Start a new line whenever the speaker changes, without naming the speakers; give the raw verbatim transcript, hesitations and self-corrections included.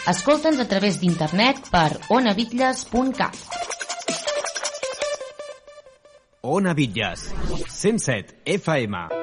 Escolta'ns a través d'internet per ona bitlles punt cat.
Ona Bitlles, cent set F M.